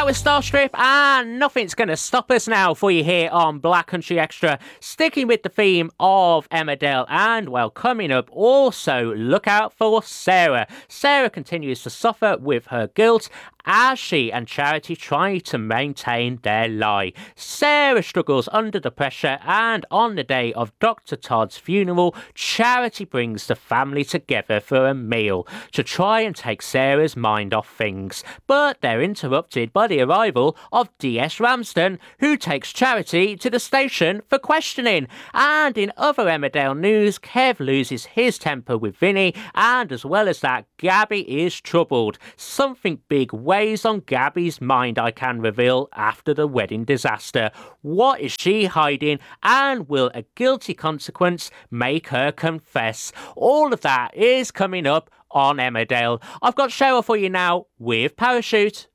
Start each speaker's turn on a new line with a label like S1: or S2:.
S1: That was Starstrip, and nothing's going to stop us now for you here on Black Country Extra. Sticking with the theme of Emmerdale, and well, coming up, also look out for Sarah. Sarah continues to suffer with her guilt as she and Charity try to maintain their lie. Sarah struggles under the pressure, and on the day of Dr. Todd's funeral, Charity brings the family together for a meal to try and take Sarah's mind off things. But they're interrupted by the arrival of D.S. Ramsden, who takes Charity to the station for questioning. And in other Emmerdale news, Kev loses his temper with Vinny, and as well as that, Gabby is troubled. Something big weighs on Gabby's mind, I can reveal, after the wedding disaster. What is she hiding, and will a guilty consequence make her confess? All of that is coming up on Emmerdale. I've got Cheryl for you now with Parachute.